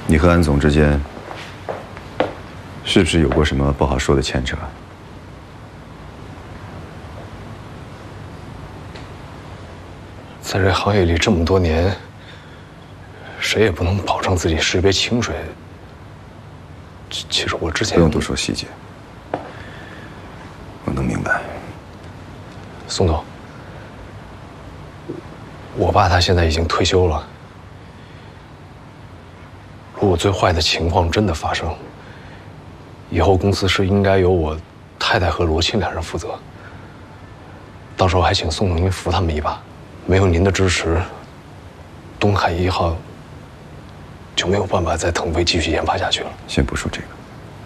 你和安总之间是不是有过什么不好说的牵扯？ 在这行业里这么多年，谁也不能保证自己是一杯清水。其实我之前不用多说细节，我能明白。 宋总，我爸他现在已经退休了。如果最坏的情况真的发生，以后公司是应该由我太太和罗青两人负责。到时候还请宋总您扶他们一把。没有您的支持，东海1号就没有办法在腾飞继续研发下去了。 先不说这个，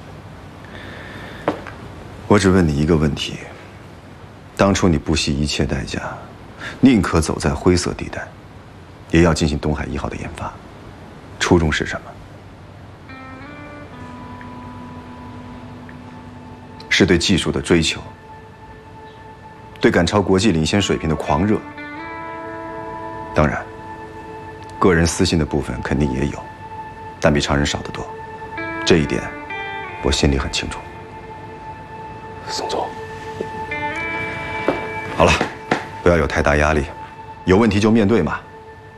我只问你一个问题：当初你不惜一切代价，宁可走在灰色地带，也要进行东海1号的研发，初衷是什么？是对技术的追求，对赶超国际领先水平的狂热。当然，个人私心的部分肯定也有，但比常人少得多。这一点，我心里很清楚。 宋总， 好了，不要有太大压力，有问题就面对嘛。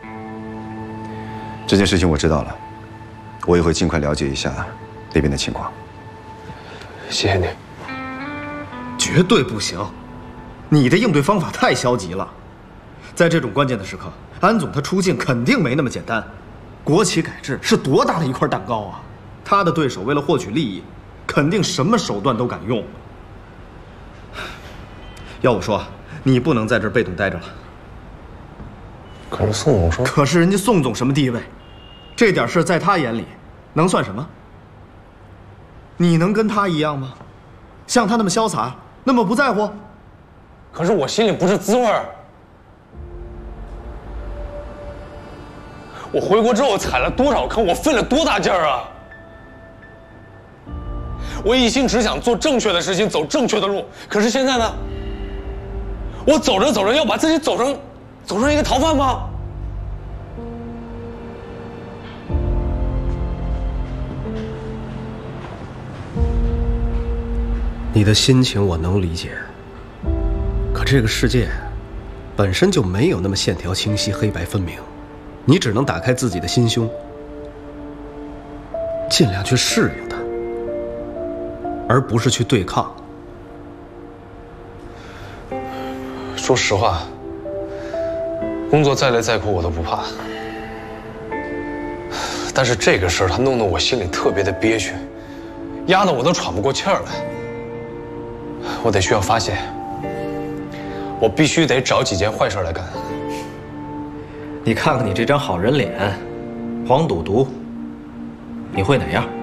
这件事情我知道了，我也会尽快了解一下那边的情况。 谢谢你。 绝对不行，你的应对方法太消极了。在这种关键的时刻，安总他出镜肯定没那么简单。国企改制是多大的一块蛋糕啊！他的对手为了获取利益，肯定什么手段都敢用。要我说，你不能在这儿被动待着了。 可是宋总说， 可是人家宋总什么地位？这点事在他眼里能算什么？你能跟他一样吗？像他那么潇洒，那么不在乎？ 可是我心里不是滋味儿。我回国之后踩了多少坑，我费了多大劲儿啊！我一心只想做正确的事情，走正确的路。可是现在呢？我走着走着要把自己走成一个逃犯吗？ 你的心情我能理解，可这个世界本身就没有那么线条清晰、黑白分明。你只能打开自己的心胸，尽量去适应它，而不是去对抗。 说实话，工作再累再苦我都不怕，但是这个事儿它弄得我心里特别的憋屈，压得我都喘不过气儿来。我得需要发泄，我必须得找几件坏事来干。 你看看你这张好人脸，黄赌毒，你会哪样？